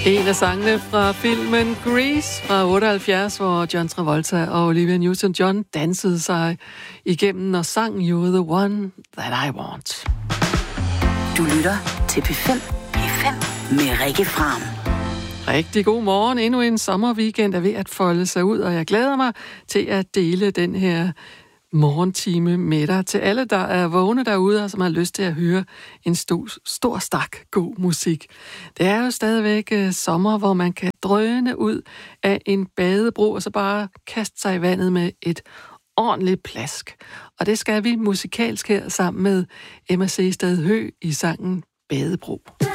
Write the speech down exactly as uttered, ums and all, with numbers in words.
En af sangene fra filmen Grease fra otteoghalvfjerds, hvor John Travolta og Olivia Newton-John dansede sig igennem og sang You're the one that I want. Du lytter til P fem. P fem med Rikke Fram. Rigtig god morgen. Endnu en sommerweekend er ved at folde sig ud, og jeg glæder mig til at dele den her morgentime med dig. Til alle, der er vågne derude, og som har lyst til at høre en stor, stor stak god musik. Det er jo stadigvæk uh, sommer, hvor man kan drøne ud af en badebro, og så bare kaste sig i vandet med et ordentligt plask. Og det skal vi musikalsk her sammen med Emma Seestad Høgh i sangen Badebro.